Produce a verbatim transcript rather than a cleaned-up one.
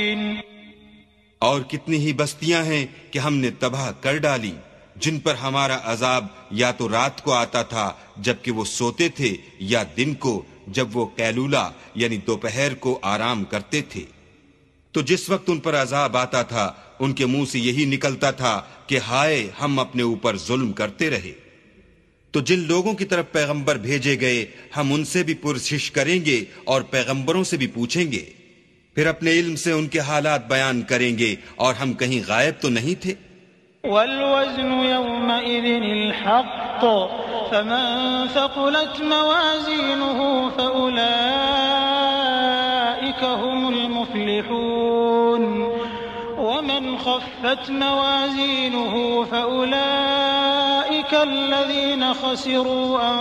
और कितनी ही बस्तियां हैं कि हमने तबाह कर डाली, जिन पर हमारा अजाब या तो रात को आता था जबकि वो सोते थे, या दिन को जब वो कैलूला यानी दोपहर को आराम करते थे। तो जिस वक्त उन पर अजाब आता था उनके मुंह से यही निकलता था कि हाय, हम अपने ऊपर जुल्म करते रहे। तो जिन लोगों की तरफ पैगंबर भेजे गए हम उनसे भी पुरसिश करेंगे और पैगंबरों से भी पूछेंगे, फिर अपने इल्म से उनके हालात बयान करेंगे और हम कहीं गायब तो नहीं थे। वल्वज़्नु यौमइज़िनिल हक़्क़ फमन सक़ुलत मवाज़ीनुहु फ़उलाइका हुमुल मुफ़्लिहून वमन ख़फ़्फ़त मवाज़ीनुहु फ़उलाइका अल्लज़ीना ख़सिरू